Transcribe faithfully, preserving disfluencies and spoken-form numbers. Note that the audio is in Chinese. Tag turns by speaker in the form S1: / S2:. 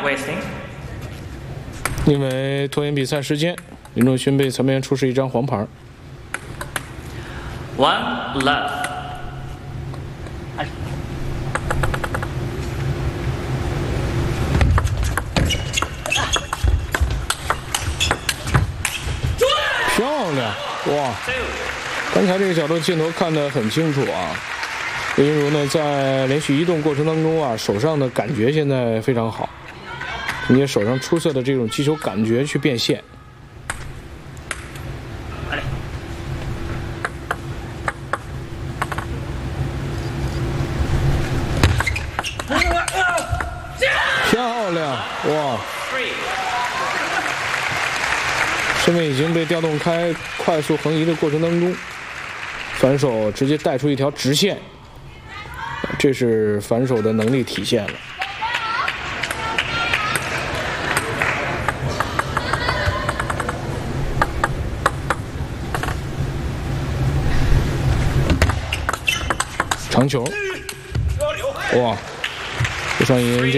S1: wasting.
S2: 因为拖延比赛时间，林仲勋被裁判员出示一张黄牌。
S1: One love.
S2: 漂亮！哇，刚才这个角度镜头看得很清楚啊。刘云茹呢，在连续移动过程当中啊，手上的感觉现在非常好，凭借手上出色的这种击球感觉去变现。漂亮！哇！身位已经被调动开，快速横移的过程当中，反手直接带出一条直线，这是反手的能力体现了。长球，哇！刘双银这。